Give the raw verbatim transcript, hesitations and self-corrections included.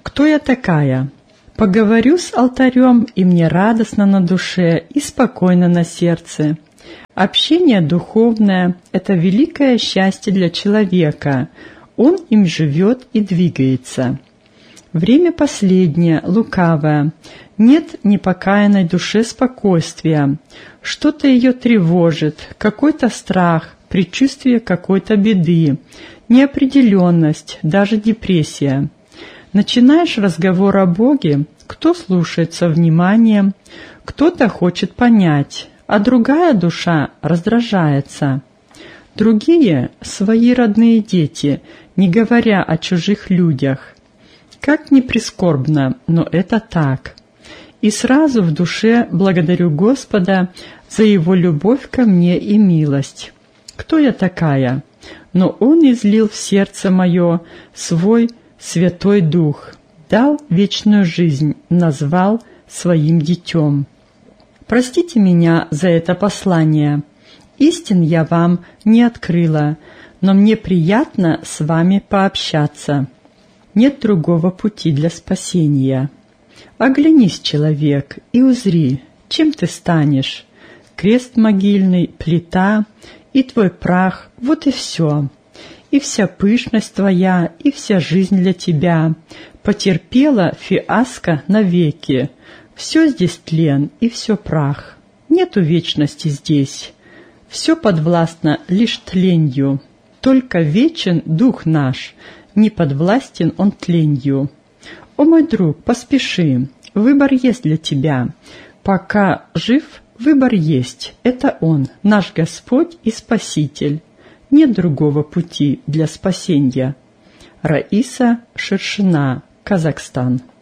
Кто я такая? Поговорю с алтарем, и мне радостно на душе и спокойно на сердце. Общение духовное – это великое счастье для человека. Он им живет и двигается. Время последнее, лукавое. Нет непокаянной душе спокойствия. Что-то ее тревожит, какой-то страх, предчувствие какой-то беды, неопределенность, даже депрессия. Начинаешь разговор о Боге, кто слушается вниманием, кто-то хочет понять, а другая душа раздражается. Другие – свои родные дети, не говоря о чужих людях. Как ни прискорбно, но это так. И сразу в душе благодарю Господа за Его любовь ко мне и милость. Кто я такая? Но Он излил в сердце мое свой Святой Дух, дал вечную жизнь, назвал своим детем. Простите меня за это послание. Истин я вам не открыла, но мне приятно с вами пообщаться. Нет другого пути для спасения. Оглянись, человек, и узри, чем ты станешь. Крест могильный, плита и твой прах — вот и все. И вся пышность твоя, и вся жизнь для тебя потерпела фиаско навеки. Все здесь тлен, и все прах. Нету вечности здесь. Все подвластно лишь тленью. Только вечен дух наш, не подвластен он тленью. О, мой друг, поспеши, выбор есть для тебя. Пока жив, выбор есть. Это Он, наш Господь и Спаситель. Нет другого пути для спасения. Раиса Шершина, Казахстан.